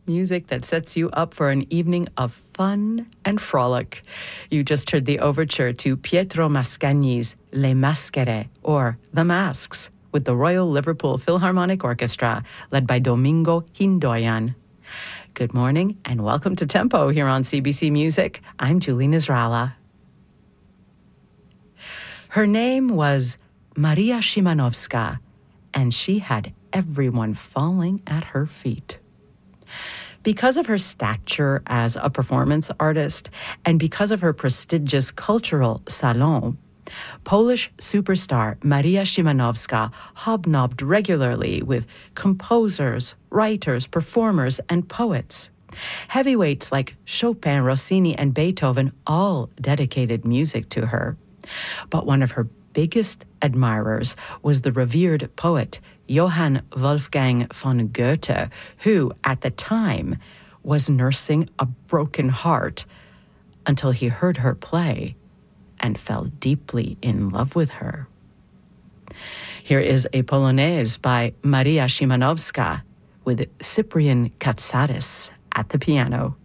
music that sets you up for an evening of fun and frolic. You just heard the overture to Pietro Mascagni's Le Maschere, or The Masks, with the Royal Liverpool Philharmonic Orchestra, led by Domingo Hindoyan. Good morning and welcome to Tempo here on CBC Music. I'm Julie Nisralla. Her name was Maria Szymanowska, and she had everyone falling at her feet. Because of her stature as a performance artist and because of her prestigious cultural salon, Polish superstar Maria Szymanowska hobnobbed regularly with composers, writers, performers, and poets. Heavyweights like Chopin, Rossini, and Beethoven all dedicated music to her. But one of her biggest admirers was the revered poet Johann Wolfgang von Goethe, who, at the time, was nursing a broken heart until he heard her play and fell deeply in love with her. Here is a Polonaise by Maria Szymanowska with Cyprian Katsaris at the piano.